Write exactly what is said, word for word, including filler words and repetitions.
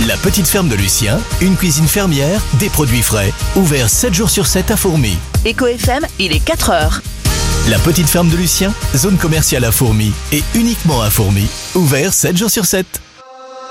La petite ferme de Lucien, une cuisine fermière, des produits frais. Ouvert sept jours sur sept à Fourmies. Éco F M, il est quatre heures. La petite ferme de Lucien, zone commerciale à Fourmies et uniquement à Fourmies. Ouvert sept jours sur sept.